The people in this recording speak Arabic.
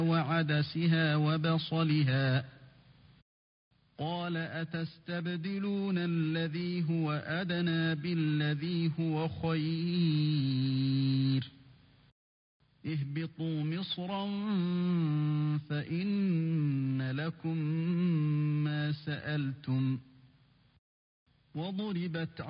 وعدسها وبصلها قال أتستبدلون الذي هو أدنى بالذي هو خير اهبطوا مصرا فإن لكم ما سألتم وضربت